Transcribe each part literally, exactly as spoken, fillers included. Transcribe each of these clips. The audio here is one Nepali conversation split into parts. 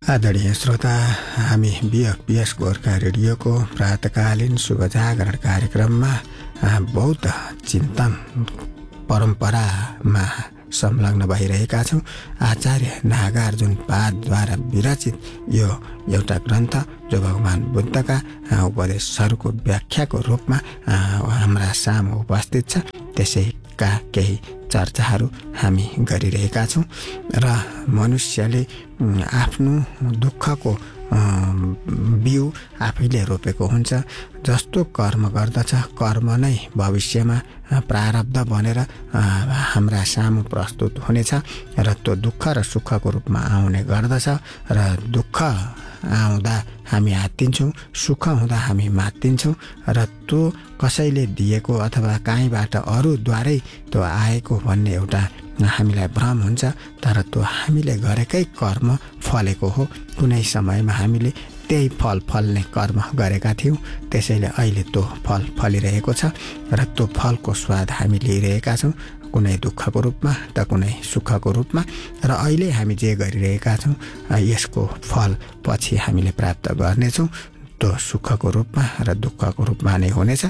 आदरणीय श्रोता, हामी बिएफ पिएस गोर्खा रेडियोको प्रातकालीन शुभ जागरण कार्यक्रममा बौद्ध चिन्तन परम्परामा संलग्न भइरहेका छौँ। आचार्य नागार्जुन पादद्वारा विरचित यो एउटा ग्रन्थ जो भगवान बुद्धका उपदेशहरूको व्याख्याको रूपमा हाम्रा सामु उपस्थित छ। त्यसैका केही चर्चाहरू हामी गरिरहेका छौँ र मनुष्यले आफ्नो दुःखको बिउ आफैले रोपेको हुन्छ। जस्तो कर्म गर्दछ कर्म नै भविष्यमा प्रारब्ध बनेर हाम्रा सामु प्रस्तुत हुनेछ र त्यो दुःख र सुखको रूपमा आउने गर्दछ र दुःख आउँदा हामी हात्तिन्छौँ, सुख हुँदा हामी मात्तिन्छौँ र त्यो कसैले दिएको अथवा कहीँबाट अरूद्वारै त्यो आएको भन्ने एउटा हामीलाई भ्रम हुन्छ। तर त्यो हामीले गरेकै कर्म फलेको हो। कुनै समयमा हामीले त्यही फल फल्ने कर्म गरेका थियौँ, त्यसैले अहिले त्यो फल फलिरहेको छ र त्यो फलको स्वाद हामी लिइरहेका छौँ, कुनै दुःखको रूपमा त कुनै सुखको रूपमा। र अहिले हामी जे गरिरहेका छौँ यसको फल पछि हामीले प्राप्त गर्नेछौँ, त्यो सुखको रूपमा र दुःखको रूपमा नै हुनेछ।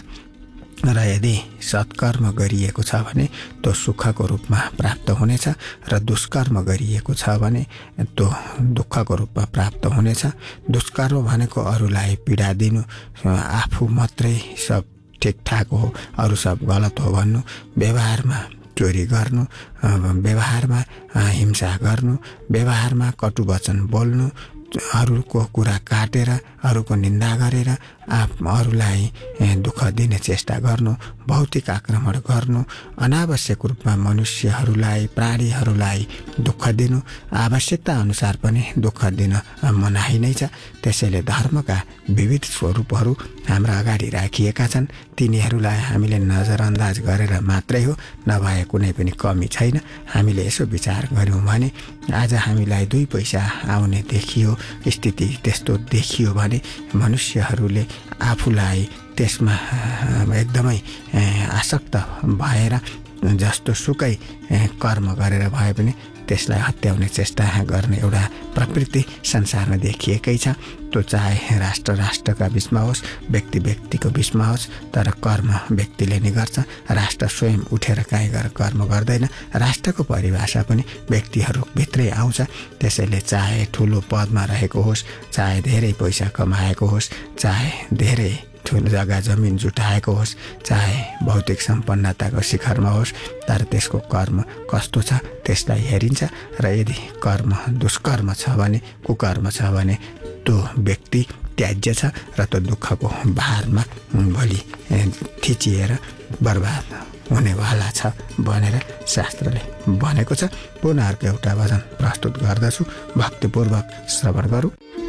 र यदि सत्कर्म गरिएको छ भने त्यो सुखको रूपमा प्राप्त हुनेछ र दुष्कर्म गरिएको छ भने त्यो दुःखको रूपमा प्राप्त हुनेछ। दुष्कर्म भनेको अरूलाई पीडा दिनु, आफू मात्रै सब ठिकठाक हो अरू सब गलत हो भन्नु, व्यवहारमा चोरी गर्नु, व्यवहारमा हिंसा गर्नु, व्यवहारमा कटु वचन बोल्नु, अरूको कुरा काटेर अरूको निन्दा गरेर अरूलाई दुःख दिने चेष्टा गर्नु, भौतिक आक्रमण गर्नु, अनावश्यक रूपमा मनुष्यहरूलाई प्राणीहरूलाई दुःख दिनु, आवश्यकता अनुसार पनि दुःख दिन मनाही नै छ। त्यसैले धर्मका विविध स्वरूपहरू हाम्रा अगाडि राखिएका छन्। तिनीहरूलाई हामीले नजरअन्दाज गरेर मात्रै हो, नभए कुनै पनि कमी छैन। हामीले यसो विचार गऱ्यौँ भने आज हामीलाई दुई पैसा आउने देखियो, स्थिति त्यस्तो देखियो भने मनुष्यहरूले आफूलाई त्यसमा एकदमै आसक्त भएर जस्तो सुकै कर्म गरेर भए पनि त्यसलाई हत्याउने चेष्टा गर्ने एउटा प्रवृत्ति संसारमा देखिएकै छ। त्यो चाहे राष्ट्र राष्ट्रका बिचमा होस्, व्यक्ति व्यक्तिको बिचमा होस्, तर कर्म व्यक्तिले नै गर्छ। राष्ट्र स्वयं उठेर काहीँ गएर कर्म गर्दैन। राष्ट्रको परिभाषा पनि व्यक्तिहरूभित्रै आउँछ। त्यसैले चाहे ठुलो पदमा रहेको होस्, चाहे धेरै पैसा कमाएको होस्, चाहे धेरै ठुलो जग्गा जमिन जुटाएको होस्, चाहे भौतिक सम्पन्नताको शिखरमा होस्, तर त्यसको कर्म कस्तो छ त्यसलाई हेरिन्छ। र यदि कर्म दुष्कर्म छ भने, कुकर्म छ भने त्यो व्यक्ति त्याज्य छ र त्यो दुःखको भारमा भोलि थिचिएर बर्बाद हुनेवाला छ भनेर शास्त्रले भनेको छ। पुनः अर्को एउटा वचन प्रस्तुत गर्दछु, भक्तिपूर्वक श्रवण गरौँ।